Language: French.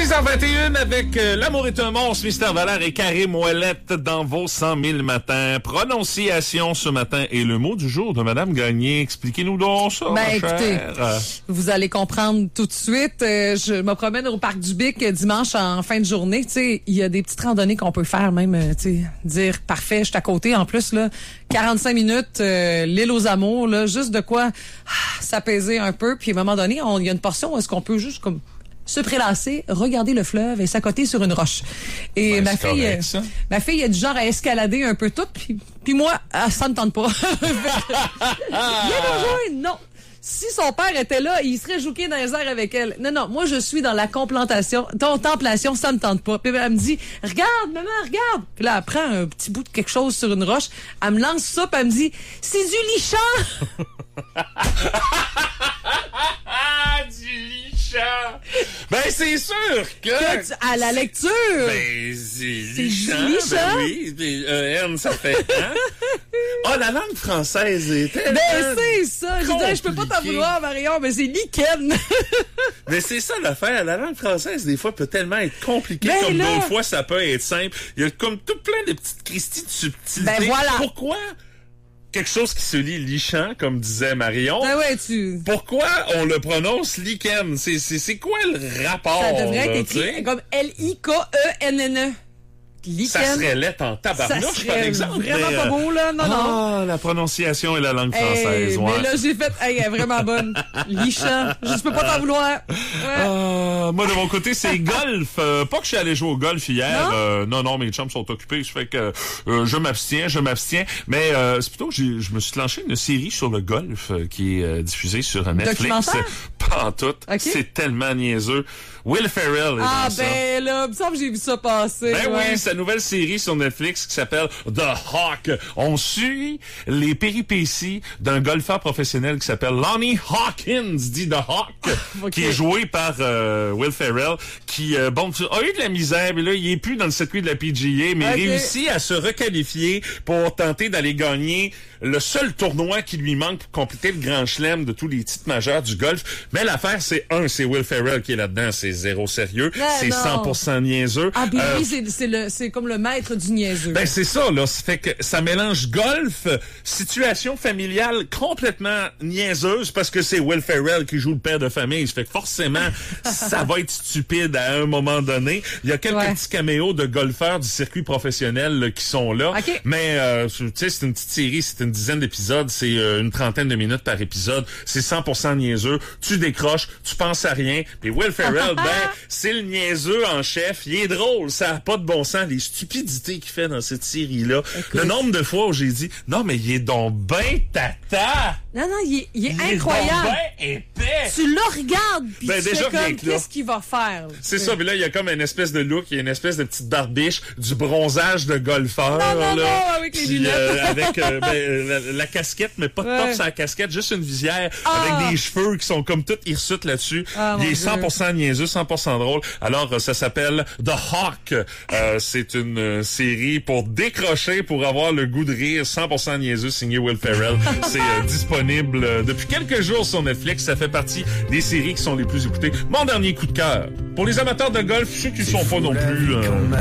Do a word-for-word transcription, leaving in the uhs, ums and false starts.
seize heures vingt et un avec euh, L'amour est un monstre, Mystère Valère et Karim Ouellette dans vos cent mille matins. Prononciation ce matin et le mot du jour de Madame Gagné. Expliquez-nous donc ça, Ben, ma écoutez, chère. Vous allez comprendre tout de suite. Euh, je me promène au Parc du Bic euh, dimanche en fin de journée. Tu sais, il y a des petites randonnées qu'on peut faire même, euh, tu sais, dire parfait, je suis à côté. En plus, là, quarante-cinq minutes, euh, l'île aux amours, là, juste de quoi ah, s'apaiser un peu. Puis à un moment donné, il y a une portion où est-ce qu'on peut juste comme se prélasser, regarder le fleuve et s'accoter sur une roche. Et Ouais, ma c'est fille, correct, ça. ma fille est du genre à escalader un peu tout, puis, puis moi, ah, ça me tente pas. Viens me rejoindre, non. Si son père était là, il serait jouqué dans les airs avec elle. Non, non, moi, je suis dans la complantation, contemplation, ça me tente pas. Puis elle me dit, regarde, maman, regarde. Puis là, elle prend un petit bout de quelque chose sur une roche, elle me lance ça, puis elle me dit, c'est du lichant. Du lichant! Ben, c'est sûr que... Que tu- à la lecture. Ben, c'est lichant. du lichant? Ben oui, ben, euh, N, ça fait... Hein? Ah, la langue française est tellement... Ben, c'est ça. Je disais, je peux pas t'en compliquée. vouloir, Marion, mais c'est lichen. Mais c'est ça l'affaire. La langue française, des fois, peut tellement être compliquée, Ben comme là. d'autres fois, ça peut être simple. Il y a comme tout plein de petites cristilles de subtilités. Ben voilà. Pourquoi quelque chose qui se lit lichant, comme disait Marion, Ben ouais, tu... pourquoi on le prononce lichen? C'est, c'est, c'est quoi le rapport? Ça devrait là, être tu sais? écrit comme L I K E N N E. Lichen. Ça serait lettre en Ça tabarnouche, par serait exemple. vraiment mais, pas euh, beau, là. Non, non. Ah, la prononciation et la langue française, Hey, ouais. mais là, j'ai fait, hey, elle est vraiment bonne. Lichant. Je peux pas t'en vouloir. Ouais. Ah, moi, de mon côté, c'est golf. Euh, pas que je suis allé jouer au golf hier. Non? Euh, non, non, mes chums sont occupés. Ça fait que euh, je m'abstiens, je m'abstiens. Mais euh, c'est plutôt que j'ai, je me suis lancé une série sur le golf euh, qui est euh, diffusée sur Netflix. Documentaire? Pas en tout. Ok. C'est tellement niaiseux. Will Ferrell est Ah, dans ça. ben là, il me semble que j'ai vu ça passer. Ben ouais. oui, sa nouvelle série sur Netflix qui s'appelle The Hawk. On suit les péripéties d'un golfeur professionnel qui s'appelle Lonnie Hawkins, dit The Hawk, Ok. qui est joué par euh, Will Ferrell, qui euh, bon a eu de la misère, mais là il est plus dans le circuit de la P G A, mais Ok. réussit à se requalifier pour tenter d'aller gagner le seul tournoi qui lui manque pour compléter le grand chelem de tous les titres majeurs du golf. Mais l'affaire, c'est un, c'est Will Ferrell qui est là-dedans, c'est zéro sérieux, Mais c'est non. cent pour cent niaiseux. Ah, ben Euh, oui, c'est, c'est, le, c'est comme le maître du niaiseux. ben c'est ça là, ça fait que ça mélange golf, situation familiale complètement niaiseuse parce que c'est Will Ferrell qui joue le père de famille, ça fait que forcément ça va être stupide à un moment donné. Il y a quelques Ouais. petits caméos de golfeurs du circuit professionnel là, qui sont là, Ok. mais euh, tu sais c'est une petite série, c'est une dizaine d'épisodes, c'est euh, une trentaine de minutes par épisode, c'est cent pour cent niaiseux, tu décroches, tu penses à rien, puis Will Ferrell ben c'est le niaiseux en chef, il est drôle, ça a pas de bon sens, les stupidités qu'il fait dans cette série-là. Écoute. Le nombre de fois où j'ai dit, non, mais il est donc ben tata! Non, non, il est, il est Il incroyable. est donc ben épais! Tu le regardes, puis Ben, tu déjà, fais rien comme, que là. qu'est-ce qu'il va faire? C'est ça, mais là, il y a comme une espèce de look, il y a une espèce de petite barbiche, du bronzage de golfeur. Non, non, là, non, avec les puis, lunettes. euh, avec euh, ben, euh, la, la casquette, mais pas de Ouais. top sur la casquette, juste une visière, Ah. avec des cheveux qui sont comme tout hirsutes là-dessus. Ah, il mon est cent pour cent niaiseux, cent pour cent drôle. Alors, euh, ça s'appelle The Hawk. Euh, c'est une euh, série pour décrocher, pour avoir le goût de rire, cent pour cent niaiseux, signé Will Ferrell. C'est euh, disponible euh, depuis quelques jours sur Netflix. Ça fait partie des séries qui sont les plus écoutées. Mon dernier coup de cœur. Pour les amateurs de golf, ceux qui ne sont pas non plus... euh,